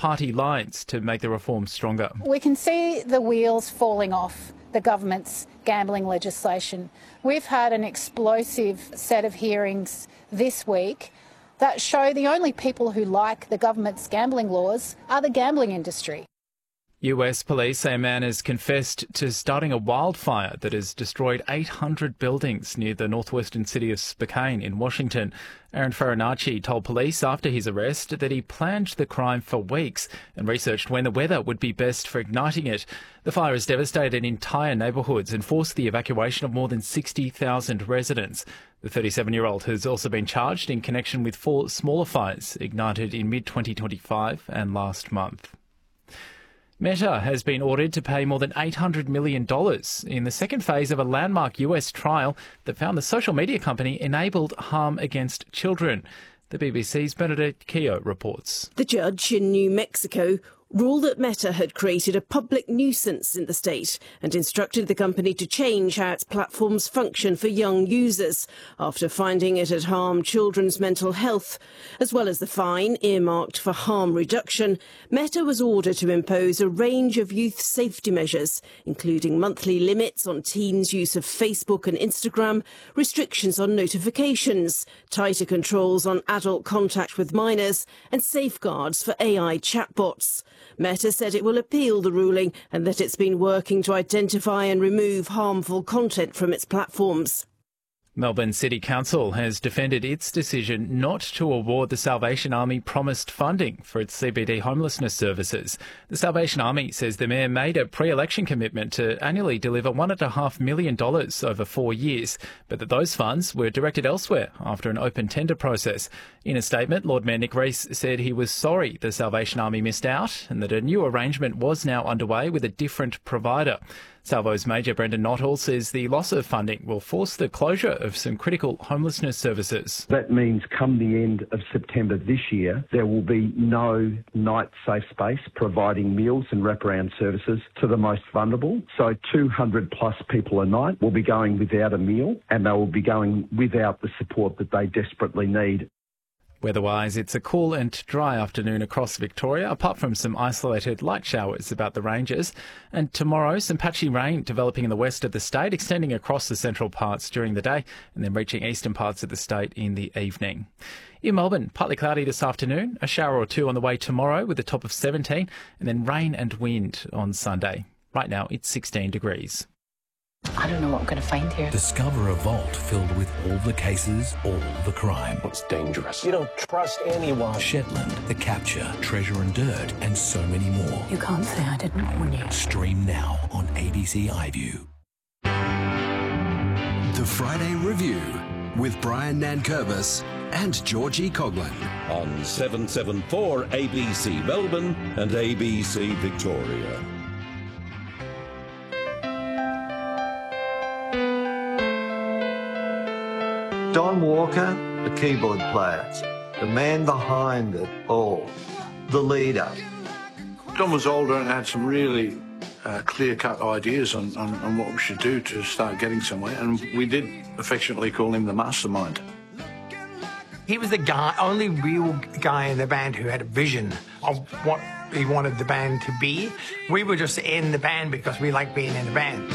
party lines to make the reform stronger. We can see the wheels falling off the government's gambling legislation. We've had an explosive set of hearings this week that show the only people who like the government's gambling laws are the gambling industry. US police say a man has confessed to starting a wildfire that has destroyed 800 buildings near the northwestern city of Spokane in Washington. Aaron Farinacci told police after his arrest that he planned the crime for weeks and researched when the weather would be best for igniting it. The fire has devastated entire neighbourhoods and forced the evacuation of more than 60,000 residents. The 37-year-old has also been charged in connection with 4 smaller fires ignited in mid-2025 and last month. Meta has been ordered to pay more than $800 million in the second phase of a landmark US trial that found the social media company enabled harm against children. The BBC's Bernadette Keogh reports. The judge in New Mexico ruled that Meta had created a public nuisance in the state and instructed the company to change how its platforms function for young users after finding it had harmed children's mental health. As well as the fine earmarked for harm reduction, Meta was ordered to impose a range of youth safety measures, including monthly limits on teens' use of Facebook and Instagram, restrictions on notifications, tighter controls on adult contact with minors, and safeguards for AI chatbots. Meta said it will appeal the ruling and that it's been working to identify and remove harmful content from its platforms. Melbourne City Council has defended its decision not to award the Salvation Army promised funding for its CBD homelessness services. The Salvation Army says the mayor made a pre-election commitment to annually deliver $1.5 million over 4 years, but that those funds were directed elsewhere after an open tender process. In a statement, Lord Mayor Nick Rees said he was sorry the Salvation Army missed out and that a new arrangement was now underway with a different provider. Salvo's Major Brendan Nottall says the loss of funding will force the closure of some critical homelessness services. That means come the end of September this year, there will be no night safe space providing meals and wraparound services to the most vulnerable. So 200 plus people a night will be going without a meal and they will be going without the support that they desperately need. Weather-wise, it's a cool and dry afternoon across Victoria, apart from some isolated light showers about the ranges. And tomorrow, some patchy rain developing in the west of the state, extending across the central parts during the day and then reaching eastern parts of the state in the evening. In Melbourne, partly cloudy this afternoon, a shower or two on the way tomorrow with a top of 17, and then rain and wind on Sunday. Right now, it's 16 degrees. I don't know what I'm going to find here. Discover a vault filled with all the cases, all the crime. It's dangerous. You don't trust anyone. Shetland, The Capture, Treasure and Dirt, and so many more. You can't say I didn't warn you. Stream now on ABC iView. The Friday Review with Brian Nankervis and Georgie Coughlin. On 774 ABC Melbourne and ABC Victoria. Don Walker, the keyboard player, the man behind it all, the leader. Don was older and had some really clear-cut ideas on what we should do to start getting somewhere, and we did affectionately call him the mastermind. He was the guy, only real guy in the band who had a vision of what he wanted the band to be. We were just in the band because we liked being in the band.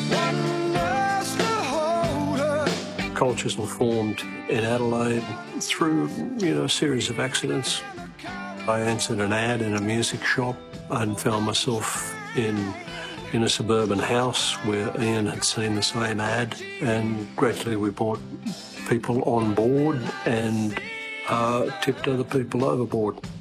Cultures were formed in Adelaide through, a series of accidents. I answered an ad in a music shop and found myself in a suburban house where Ian had seen the same ad, and gradually we brought people on board and tipped other people overboard.